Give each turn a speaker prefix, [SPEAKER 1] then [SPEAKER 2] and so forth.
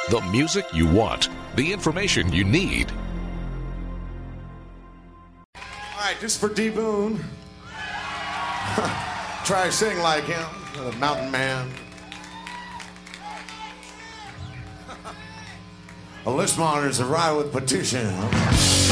[SPEAKER 1] The music you want, the information you need.
[SPEAKER 2] All right, just for D. Boone. Try sing like him, the mountain man. A list monitor's a ride with petition.